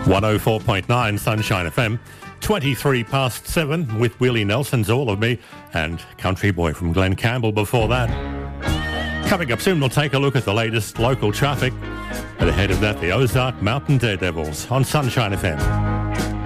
104.9 Sunshine FM, 23 past 7 with Willie Nelson's All of Me and Country Boy from Glen Campbell before that. Coming up soon, we'll take a look at the latest local traffic. But ahead of that, the Ozark Mountain Daredevils on Sunshine FM.